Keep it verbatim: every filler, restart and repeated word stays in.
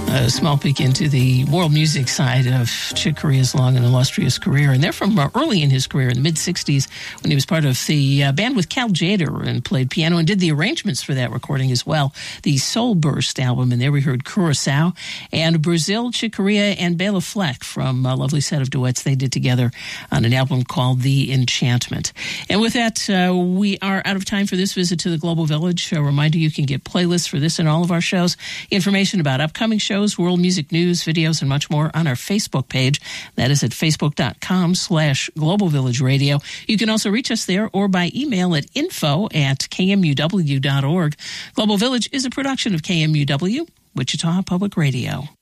A small peek into the world music side of Chick Corea's long and illustrious career. And they're from uh, early in his career, in the mid-sixties, when he was part of the uh, band with Cal Tjader and played piano and did the arrangements for that recording as well. The Soul Burst album, and there we heard Curacao. And Brazil, Chick Corea, and Bela Fleck from a lovely set of duets they did together on an album called The Enchantment. And with that, uh, we are out of time for this visit to the Global Village. A reminder, you can get playlists for this and all of our shows, information about upcoming shows, world music news, videos, and much more on our Facebook page. That is at facebook.com slash Global Village Radio. You can also reach us there or by email at info at kmuw dot org. Global Village is a production of K M U W, Wichita Public Radio.